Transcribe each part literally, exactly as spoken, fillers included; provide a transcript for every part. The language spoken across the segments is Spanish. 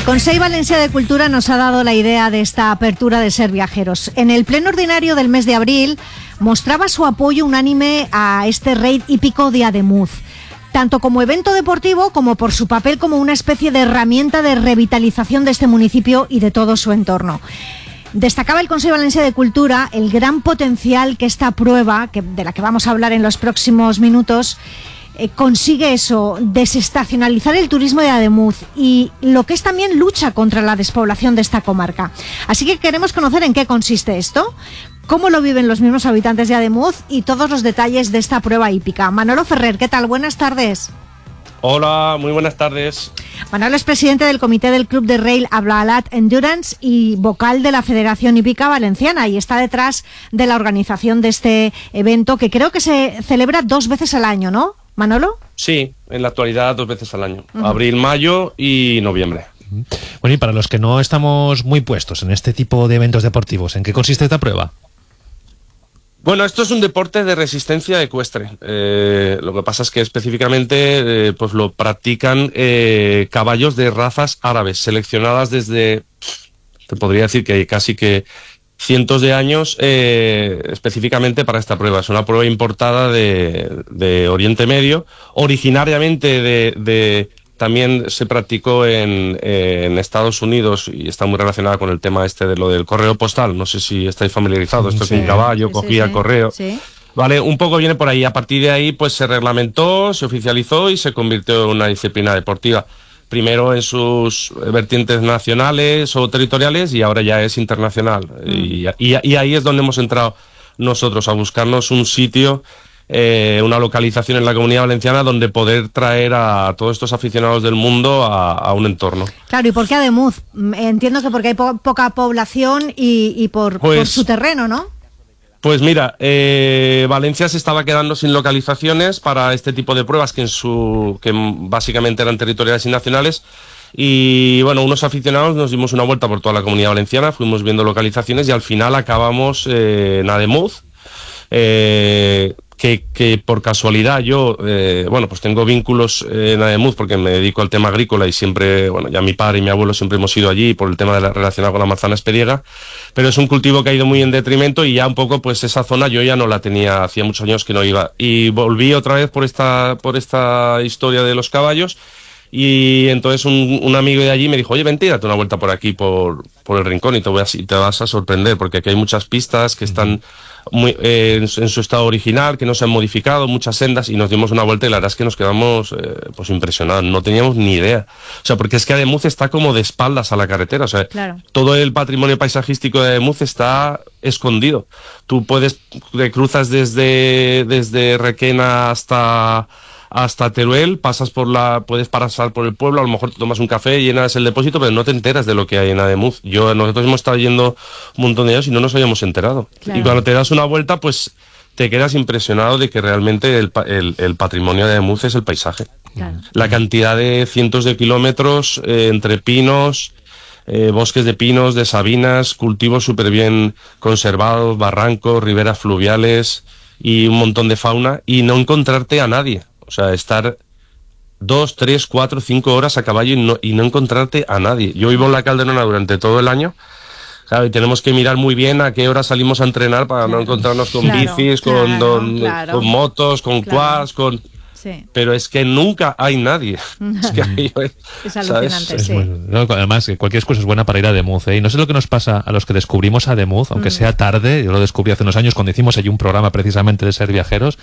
El Consell Valencià de Cultura nos ha dado la idea de esta apertura de Ser Viajeros. En el pleno ordinario del mes de abril mostraba su apoyo unánime a este raid hípico de Ademuz, tanto como evento deportivo como por su papel como una especie de herramienta de revitalización de este municipio y de todo su entorno. Destacaba el Consell Valencià de Cultura el gran potencial que esta prueba, que, de la que vamos a hablar en los próximos minutos, eh, consigue eso, desestacionalizar el turismo de Ademuz y lo que es también lucha contra la despoblación de esta comarca. Así que queremos conocer en qué consiste esto, cómo lo viven los mismos habitantes de Ademuz y todos los detalles de esta prueba hípica. Manolo Ferrer, ¿qué tal? Buenas tardes. Hola, muy buenas tardes. Manolo es presidente del comité del Club de Rail Ablalat Endurance y vocal de la Federación Hípica Valenciana y está detrás de la organización de este evento que creo que se celebra dos veces al año, ¿no, Manolo? Sí, en la actualidad dos veces al año, uh-huh. Abril, mayo y noviembre. Bueno, y para los que no estamos muy puestos en este tipo de eventos deportivos, ¿en qué consiste esta prueba? Bueno, esto es un deporte de resistencia ecuestre. Eh, lo que pasa es que específicamente eh, pues lo practican eh, caballos de razas árabes, seleccionadas desde, te podría decir que casi que cientos de años eh, específicamente para esta prueba. Es una prueba importada de, de Oriente Medio, originariamente de... de también se practicó en, en Estados Unidos y está muy relacionada con el tema este de lo del correo postal. No sé si estáis familiarizados. Esto sí, es que un caballo sí, cogía sí, sí. correo. Sí. Vale, un poco viene por ahí. A partir de ahí pues se reglamentó, se oficializó y se convirtió en una disciplina deportiva. Primero en sus vertientes nacionales o territoriales y ahora ya es internacional. Mm. Y, y, y ahí es donde hemos entrado nosotros a buscarnos un sitio, Eh, una localización en la Comunidad Valenciana donde poder traer a todos estos aficionados del mundo a, a un entorno. Claro, ¿y por qué Ademuz? Entiendo que porque hay po poca población y, y por, pues, por su terreno, ¿no? Pues mira, eh, Valencia se estaba quedando sin localizaciones para este tipo de pruebas que en su que básicamente eran territoriales y nacionales. Y bueno, unos aficionados nos dimos una vuelta por toda la Comunidad Valenciana, fuimos viendo localizaciones y al final acabamos eh, en Ademuz. Eh, Que, que por casualidad yo, eh, bueno, pues tengo vínculos eh, en Ademuz porque me dedico al tema agrícola y siempre, bueno, ya mi padre y mi abuelo siempre hemos ido allí por el tema de la, relacionado con la manzana esperiega, pero es un cultivo que ha ido muy en detrimento y ya un poco pues esa zona yo ya no la tenía, hacía muchos años que no iba. Y volví otra vez por esta, por esta historia de los caballos y entonces un, un amigo de allí me dijo, oye, vente y date una vuelta por aquí, por, por el rincón y te, voy a, te vas a sorprender porque aquí hay muchas pistas que están... Muy, eh, en, su, en su estado original, que no se han modificado, muchas sendas, y nos dimos una vuelta y la verdad es que nos quedamos eh, pues impresionados, no teníamos ni idea. O sea, porque es que Ademuz está como de espaldas a la carretera, o sea, claro. Todo el patrimonio paisajístico de Ademuz está escondido. Tú puedes, te cruzas desde, desde Requena hasta... hasta Teruel, pasas por la, puedes pasar por el pueblo, a lo mejor te tomas un café, llenas el depósito, pero no te enteras de lo que hay en Ademuz. Yo, nosotros hemos estado yendo un montón de años y no nos habíamos enterado. Claro. Y cuando te das una vuelta, pues te quedas impresionado de que realmente el, el, el patrimonio de Ademuz es el paisaje. Claro. La cantidad de cientos de kilómetros eh, entre pinos, eh, bosques de pinos, de sabinas, cultivos súper bien conservados, barrancos, riberas fluviales y un montón de fauna, y no encontrarte a nadie. O sea, estar dos, tres, cuatro, cinco horas a caballo y no, y no encontrarte a nadie. Yo vivo en la Calderona durante todo el año, claro, y tenemos que mirar muy bien a qué hora salimos a entrenar para claro. no encontrarnos con claro, bicis, con, claro, don, claro. con motos, con claro. quads, con... Sí. Pero es que nunca hay nadie. Es que hay, es alucinante, es sí. Bueno, no, además, cualquier excusa es buena para ir a Ademuz, ¿eh? Y no sé lo que nos pasa a los que descubrimos Ademuz, aunque mm. sea tarde. Yo lo descubrí hace unos años cuando hicimos allí un programa precisamente de Ser Viajeros.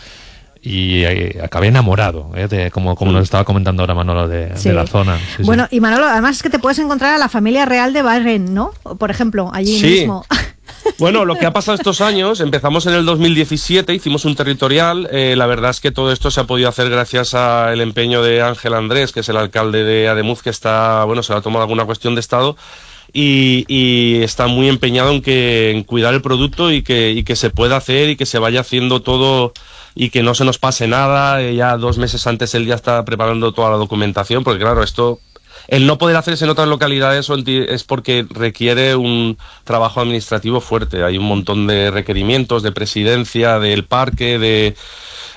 Y eh, acabé enamorado, ¿eh? de, como, como sí. nos estaba comentando ahora Manolo, de, sí. de la zona. Sí, bueno, sí. Y Manolo, además es que te puedes encontrar a la familia real de Barren, ¿no? Por ejemplo, allí sí. mismo. Bueno, lo que ha pasado estos años, empezamos en el dos mil diecisiete, hicimos un territorial, eh, la verdad es que todo esto se ha podido hacer gracias al empeño de Ángel Andrés, que es el alcalde de Ademuz, que está, bueno, se le ha tomado alguna cuestión de Estado, y, y está muy empeñado en que en cuidar el producto y que, y que se pueda hacer y que se vaya haciendo todo y que no se nos pase nada. Ya dos meses antes él ya está preparando toda la documentación, porque claro, esto, el no poder hacerse en otras localidades es porque requiere un trabajo administrativo fuerte. Hay un montón de requerimientos de presidencia del parque, de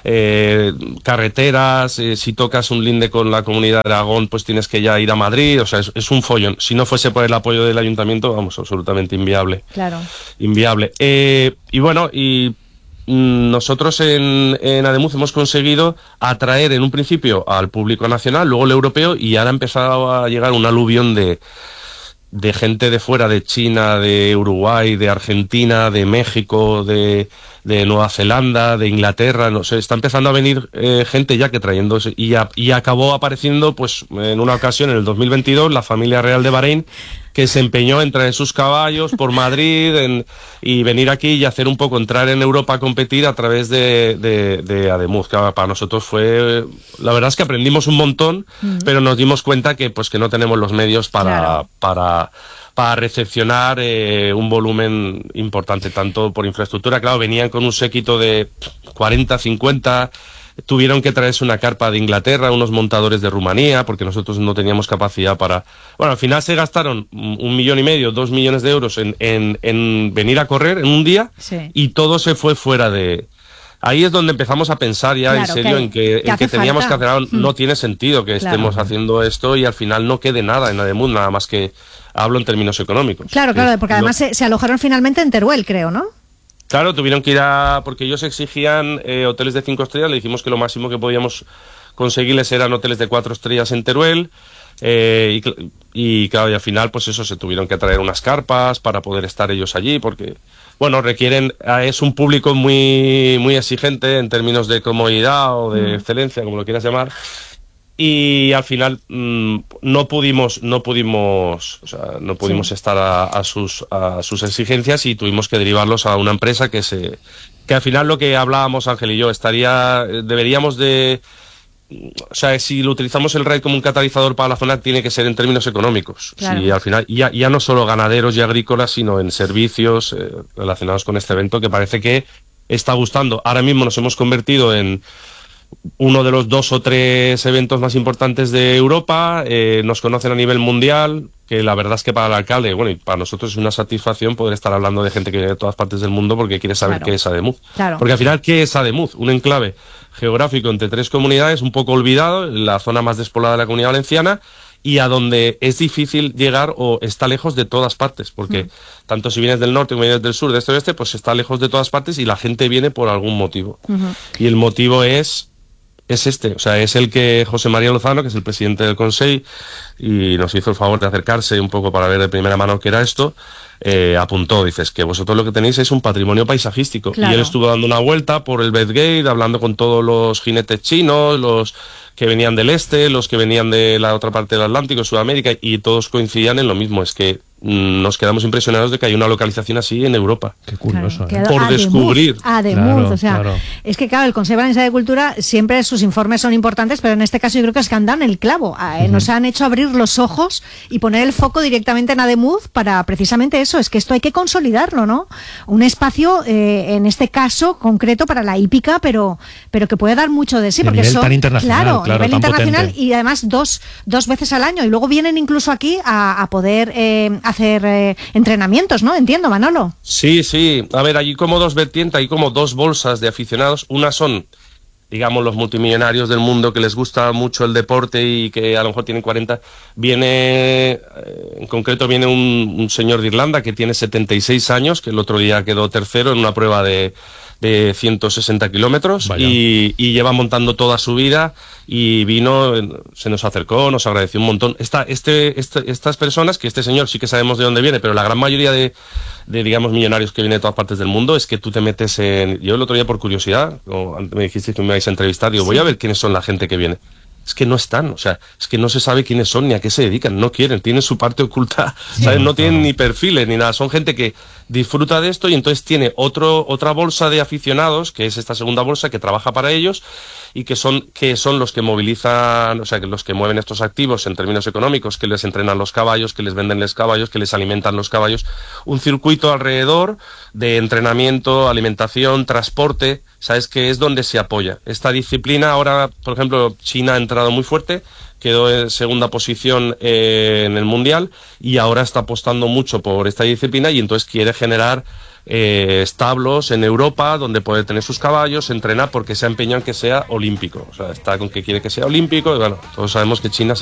eh, carreteras, eh, si tocas un linde con la Comunidad de Aragón, pues tienes que ya ir a Madrid, o sea, es, es un follón. Si no fuese por el apoyo del ayuntamiento, vamos, absolutamente inviable. Claro. Inviable. Eh, y bueno, y nosotros en, en Ademuz hemos conseguido atraer en un principio al público nacional, luego el europeo, y ahora ha empezado a llegar un aluvión de, de gente de fuera, de China, de Uruguay, de Argentina, de México, de, de Nueva Zelanda, de Inglaterra, no sé, está empezando a venir eh, gente ya que trayendo, y, a, y acabó apareciendo pues en una ocasión en el dos mil veintidós la familia real de Bahrein, que se empeñó en traer sus caballos por Madrid en, y venir aquí y hacer un poco, entrar en Europa a competir a través de, de, de Ademuz, que para nosotros fue, la verdad es que aprendimos un montón, mm. pero nos dimos cuenta que pues que no tenemos los medios para, claro. para, para recepcionar eh, un volumen importante, tanto por infraestructura, claro, venían con un séquito de cuarenta, cincuenta, tuvieron que traerse una carpa de Inglaterra, unos montadores de Rumanía, porque nosotros no teníamos capacidad para... Bueno, al final se gastaron un millón y medio, dos millones de euros en, en, en venir a correr en un día, sí. y todo se fue fuera de... Ahí es donde empezamos a pensar ya claro, en serio que, en que, en que teníamos falta. que hacer algo. Hmm. No tiene sentido que claro. estemos haciendo esto y al final no quede nada en Ademuz, nada más que hablo en términos económicos. Claro, claro, porque además no... se, se alojaron finalmente en Teruel, creo, ¿no? Claro, tuvieron que ir a... porque ellos exigían eh, hoteles de cinco estrellas, le dijimos que lo máximo que podíamos conseguirles eran hoteles de cuatro estrellas en Teruel, eh, y, y claro, y al final pues eso, se tuvieron que traer unas carpas para poder estar ellos allí, porque, bueno, requieren... es un público muy, muy exigente en términos de comodidad o de mm. excelencia, como lo quieras llamar, y al final mmm, no pudimos no pudimos o sea, no pudimos sí. estar a, a sus a sus exigencias y tuvimos que derivarlos a una empresa que se que al final lo que hablábamos Ángel y yo estaría deberíamos de o sea, si lo utilizamos el RAID como un catalizador para la zona, tiene que ser en términos económicos. Claro. Si al final ya, ya no solo ganaderos y agrícolas, sino en servicios eh, relacionados con este evento, que parece que está gustando. Ahora mismo nos hemos convertido en uno de los dos o tres eventos más importantes de Europa, eh, nos conocen a nivel mundial, que la verdad es que para el alcalde, bueno, y para nosotros es una satisfacción poder estar hablando de gente que viene de todas partes del mundo porque quiere saber claro. qué es Ademuz. Claro. Porque al final, ¿qué es Ademuz? Un enclave geográfico entre tres comunidades, un poco olvidado, la zona más despoblada de la Comunidad Valenciana, y a donde es difícil llegar o está lejos de todas partes, porque mm. tanto si vienes del norte como vienes del sur, de este oeste, pues está lejos de todas partes y la gente viene por algún motivo. Uh-huh. Y el motivo es es este, o sea, es el que José María Lozano, que es el presidente del Consejo, y nos hizo el favor de acercarse un poco para ver de primera mano qué era esto, eh, apuntó, dices, que vosotros lo que tenéis es un patrimonio paisajístico. Claro. Y él estuvo dando una vuelta por el Bedgate, hablando con todos los jinetes chinos, los que venían del este, los que venían de la otra parte del Atlántico, Sudamérica, y todos coincidían en lo mismo, es que nos quedamos impresionados de que hay una localización así en Europa. Qué curioso, claro, ¿eh? Por Ademuz, descubrir. Ademuz, claro, o sea, claro. es que claro, el Consejo Valenciano de Cultura siempre sus informes son importantes, pero en este caso yo creo que es que han dado en el clavo. Eh, uh-huh. Nos han hecho abrir los ojos y poner el foco directamente en Ademuz para precisamente eso, es que esto hay que consolidarlo, ¿no? Un espacio, eh, en este caso concreto para la hípica, pero pero que puede dar mucho de sí, de porque nivel son tan internacional, claro, claro, nivel tan internacional potente. Y además dos dos veces al año y luego vienen incluso aquí a, a poder eh, hacer eh, entrenamientos, ¿no? Entiendo, Manolo. Sí, sí. A ver, hay como dos vertientes, hay como dos bolsas de aficionados. Una son, digamos, los multimillonarios del mundo que les gusta mucho el deporte y que a lo mejor tienen cuarenta. Viene, en concreto, viene un, un señor de Irlanda que tiene setenta y seis años, que el otro día quedó tercero en una prueba de, de ciento sesenta kilómetros y, y lleva montando toda su vida y vino, se nos acercó, nos agradeció un montón. Esta, este, este, estas personas, que este señor sí que sabemos de dónde viene, pero la gran mayoría de, de, digamos, millonarios que vienen de todas partes del mundo, es que tú te metes en... Yo el otro día por curiosidad, o antes me dijiste que me vais a entrevistar, digo, sí. voy a ver quiénes son la gente que viene. Es que no están, o sea, es que no se sabe quiénes son ni a qué se dedican, no quieren, tienen su parte oculta, sí, ¿sabes? No tienen ni perfiles ni nada, son gente que disfruta de esto y entonces tiene otro otra bolsa de aficionados, que es esta segunda bolsa que trabaja para ellos y que son que son los que movilizan, o sea, que los que mueven estos activos en términos económicos, que les entrenan los caballos, que les venden los caballos, que les alimentan los caballos, un circuito alrededor de entrenamiento, alimentación, transporte, ¿sabes? Que es donde se apoya. Esta disciplina ahora, por ejemplo, China ha entrado muy fuerte, quedó en segunda posición eh, en el Mundial y ahora está apostando mucho por esta disciplina y entonces quiere generar eh, establos en Europa donde puede tener sus caballos, entrenar porque se ha empeñado en que sea olímpico. O sea, está con que quiere que sea olímpico y bueno, todos sabemos que China